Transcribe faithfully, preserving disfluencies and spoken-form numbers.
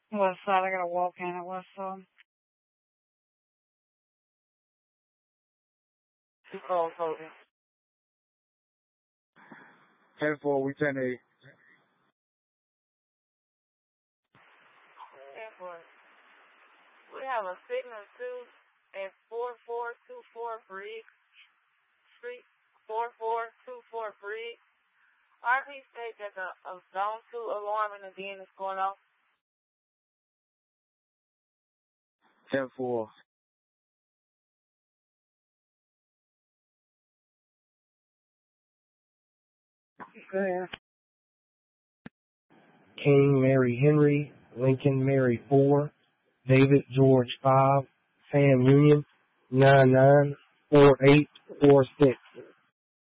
West side, I gotta walk in at west side. Two calls holding. ten four, we ten eight. ten four. We have a signal two and four four two four Breed Street, four four two four Breed. R P states that the a zone two alarm in the den is going off. ten four. Good. King Mary Henry, Lincoln Mary four, David George five, Sam Union nine nine four eight four six.